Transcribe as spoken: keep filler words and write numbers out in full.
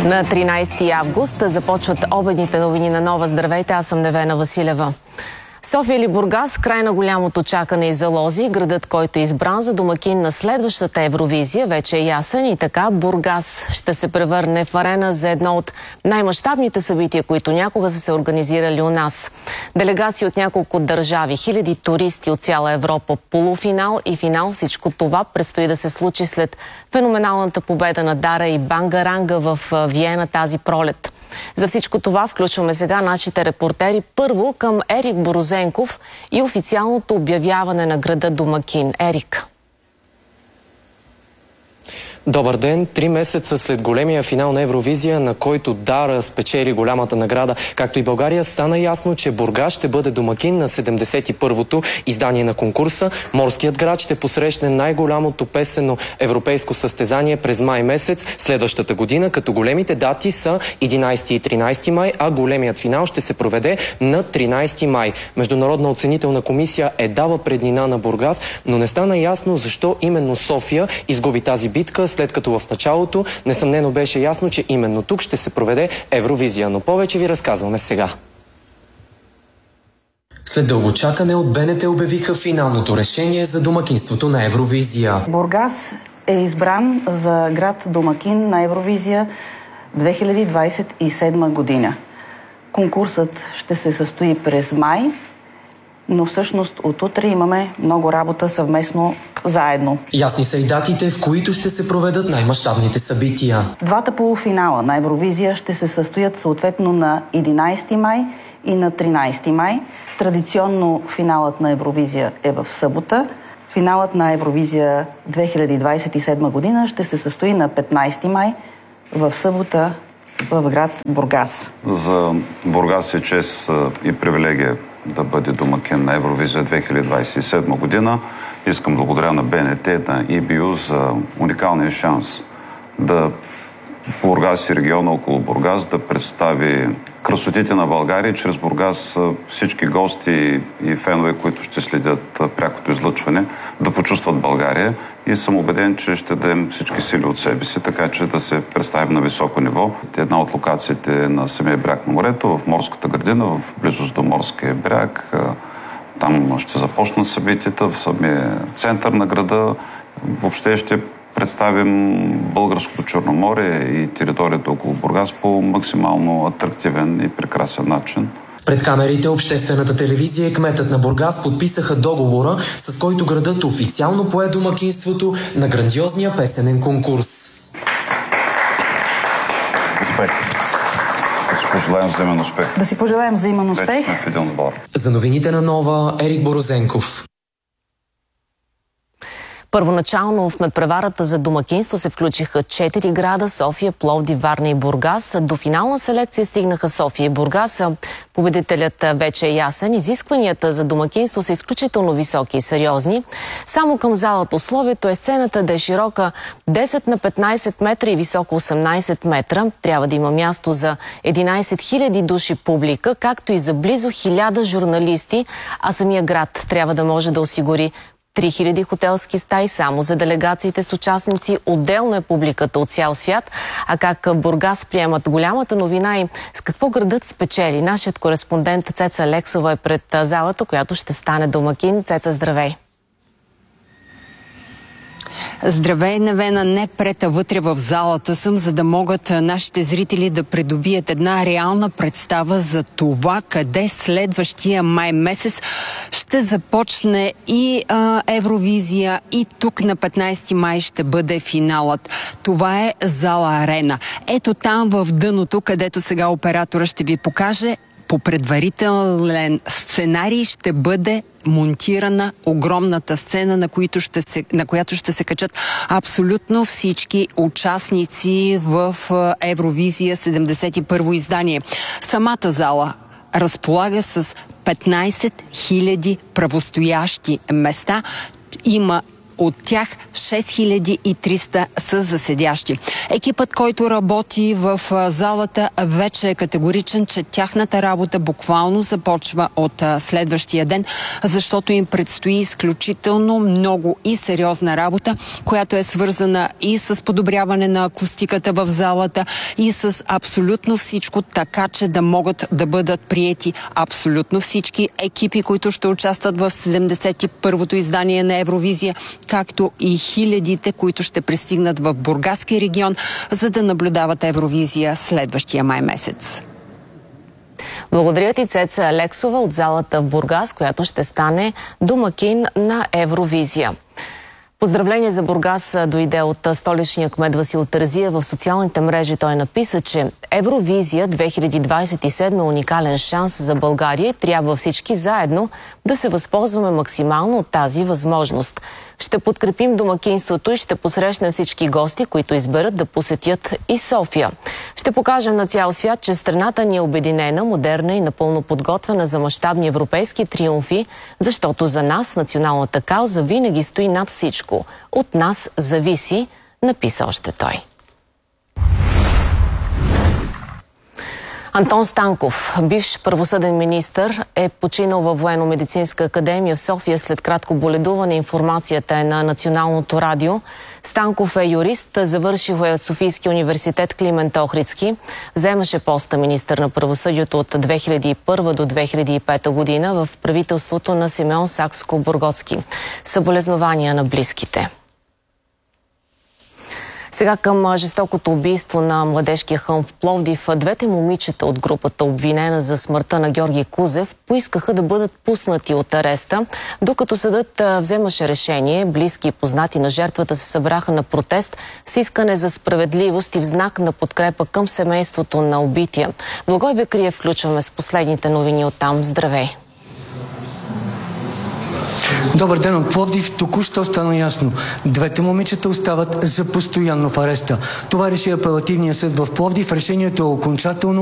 На тринайсети август започват обедните новини на Нова. Здравейте, аз съм Невена Василева. София или Бургас, край на голямото чакане и залози. Градът, който е избран за домакин на следващата Евровизия, вече е ясен и така Бургас ще се превърне в арена за едно от най-мащабните събития, които някога са се организирали у нас. Делегации от няколко държави, хиляди туристи от цяла Европа, полуфинал и финал. Всичко това предстои да се случи след феноменалната победа на Дара и Бангаранга в Виена тази пролет. За всичко това включваме сега нашите репортери. Първо към Ерик Борозенков и официалното обявяване на града домакин. Ерик. Добър ден! Три месеца след големия финал на Евровизия, на който Дара спечели голямата награда, както и България, стана ясно, че Бургас ще бъде домакин на седемдесет и първото издание на конкурса. Морският град ще посрещне най-голямото песенно европейско състезание през май месец следващата година, като големите дати са единайсети и тринайсети май, а големият финал ще се проведе на тринайсети май. Международна оценителна комисия е дала преднина на Бургас, но не стана ясно защо именно София изгуби тази битка, след като в началото несъмнено беше ясно, че именно тук ще се проведе Евровизия. Но повече ви разказваме сега. След дълго чакане от БНТ обявиха финалното решение за домакинството на Евровизия. Бургас е избран за град домакин на Евровизия две хиляди двайсет и седма година. Конкурсът ще се състои през май, но всъщност от утре имаме много работа съвместно заедно. Ясни са и датите, в които ще се проведат най-мащабните събития. Двата полуфинала на Евровизия ще се състоят съответно на единайсети май и на тринайсети май. Традиционно финалът на Евровизия е в събота. Финалът на Евровизия две хиляди двайсет и седма година ще се състои на петнайсети май в събота в град Бургас. За Бургас е чест и привилегия да бъде домакин на Евровизия две хиляди двайсет и седма година. Искам да благодаря на БНТ, на И Би Ю за уникалния шанс да Бургас и региона около Бургас да представи красотите на България. Чрез Бургас всички гости и фенове, които ще следят прякото излъчване, да почувстват България. И съм убеден, че ще дадем всички сили от себе си, така че да се представим на високо ниво. Една от локациите на самия бряг на морето, в Морската градина, в близост до Морския бряг. Там ще започнат събитията в самия център на града. Въобще ще представим българското Черноморие и територията около Бургас по максимално атрактивен и прекрасен начин. Пред камерите обществената телевизия и кметът на Бургас подписаха договора, с който градът официално пое домакинството на грандиозния песенен конкурс. Успех! Да си пожелаем взаимен успех. Да си пожелаем взаимен успех. Вече сме в един отбор. За новините на Нова, Ерик Борозенков. Първоначално в надпреварата за домакинство се включиха четири града – София, Пловдив, Варна и Бургас. До финална селекция стигнаха София и Бургас. Победителят вече е ясен. Изискванията за домакинство са изключително високи и сериозни. Само към залата условието е сцената да е широка десет на петнайсет метра и високо осемнайсет метра. Трябва да има място за единайсет хиляди души публика, както и за близо хиляда журналисти, а самия град трябва да може да осигури три хиляди хотелски стаи само за делегациите с участници. Отделно е публиката от цял свят. А как Бургас приемат голямата новина и с какво градът спечели? Нашият кореспондент Цеца Алексова е пред залата, която ще стане домакин. Цеца, здравей! Здравей, Невена, не пред, а вътре в залата съм, за да могат нашите зрители да придобият една реална представа за това, къде следващия май месец ще започне и а, Евровизия, и тук на петнайсети май ще бъде финалът. Това е зала Арена. Ето там в дъното, където сега оператора ще ви покаже, по предварителен сценарий ще бъде монтирана огромната сцена, на, които ще се, на която ще се качат абсолютно всички участници в Евровизия седемдесет и първо издание. Самата зала разполага с петнайсет хиляди правостоящи места. Има От тях шест хиляди и триста са заседящи. Екипът, който работи в залата, вече е категоричен, че тяхната работа буквално започва от следващия ден, защото им предстои изключително много и сериозна работа, която е свързана и с подобряване на акустиката в залата, и с абсолютно всичко, така че да могат да бъдат приети абсолютно всички екипи, които ще участват в седемдесет и първото издание на Евровизия, както и хилядите, които ще пристигнат в Бургаски регион, за да наблюдават Евровизия следващия май месец. Благодаря ти, Цеца Алексова от залата в Бургас, която ще стане домакин на Евровизия. Поздравление за Бургас дойде от столичния кмет Васил Терзиев. В социалните мрежи той написа, че Евровизия две хиляди двадесет и седма е уникален шанс за България и трябва всички заедно да се възползваме максимално от тази възможност. Ще подкрепим домакинството и ще посрещнем всички гости, които изберат да посетят и София. Ще покажем на цял свят, че страната ни е обединена, модерна и напълно подготвена за мащабни европейски триумфи, защото за нас националната кауза винаги стои над всичко. От нас зависи, написа още той. Антон Станков, бивш правосъден министър, е починал във Военно-медицинска академия в София след кратко боледуване. Информацията е на Националното радио. Станков е юрист, завършил е Софийския университет Климент Охридски. Заемаше поста министър на правосъдието от две хиляди и първа до две хиляди и пета година в правителството на Симеон Сакскобургготски. Съболезнования на близките. Сега към жестокото убийство на младежкия хълм в Пловдив. Двете момичета от групата, обвинена за смъртта на Георги Кузев, поискаха да бъдат пуснати от ареста. Докато съдът вземаше решение, близки и познати на жертвата се събраха на протест с искане за справедливост и в знак на подкрепа към семейството на убития. Благой Бекриев включваме с последните новини оттам. Здравей! Добър ден от Пловдив. Току-що стана ясно. Двете момичета остават за постоянно в ареста. Това реши апелативния съд в Пловдив. Решението е окончателно